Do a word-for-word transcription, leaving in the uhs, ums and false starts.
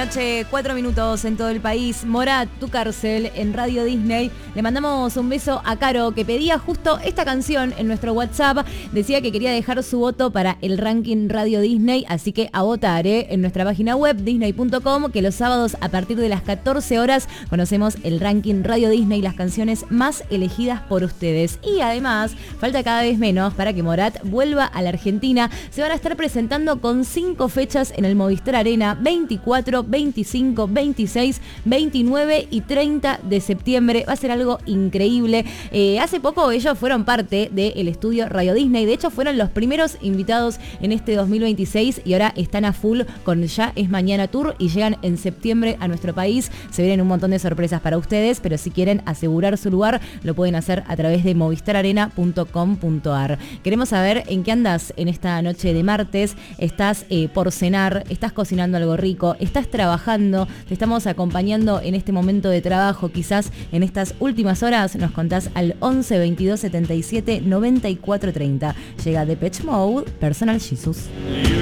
noche, cuatro minutos en todo el país. Morat, Tu Cárcel, en Radio Disney. Le mandamos un beso a Caro, que pedía justo esta canción en nuestro WhatsApp. Decía que quería dejar su voto para el ranking Radio Disney, así que a votar ¿eh? en nuestra página web, disney punto com, que los sábados a partir de las catorce horas conocemos el ranking Radio Disney, las canciones más elegidas por ustedes. Y además, falta cada vez menos para que Morat vuelva a la Argentina. Se van a estar presentando con cinco fechas en el Movistar Arena, veinticuatro, veinticinco, veintiséis, veintinueve y treinta de septiembre. Va a ser algo increíble. Eh, hace poco ellos fueron parte del estudio Radio Disney. De hecho, fueron los primeros invitados en este dos mil veintiséis y ahora están a full con Ya es Mañana Tour y llegan en septiembre a nuestro país. Se vienen un montón de sorpresas para ustedes, pero si quieren asegurar su lugar, lo pueden hacer a través de movistar arena punto com punto ar. Queremos saber en qué andas en esta noche de martes. Estás eh, por cenar, estás cocinando algo rico, estás trabajando, te estamos acompañando en este momento de trabajo, quizás en estas últimas horas. Nos contás al once, veintidós, setenta y siete, noventa y cuatro, treinta. Llega Depeche Mode, Personal Jesus.